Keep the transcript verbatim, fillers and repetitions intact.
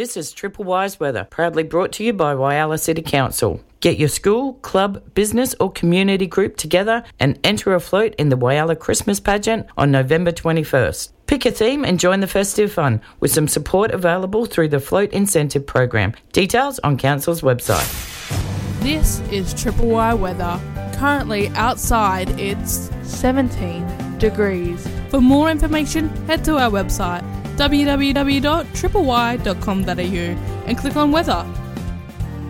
This is Triple Wise Weather, proudly brought to you by Whyalla City Council. Get your school, club, business or community group together and enter a float in the Whyalla Christmas pageant on November twenty-first. Pick a theme and join the festive fun with some support available through the Float Incentive Program. Details on Council's website. This is Triple Y Weather. Currently outside it's seventeen degrees. For more information, head to our website w w w dot triple y dot com dot a u and click on weather.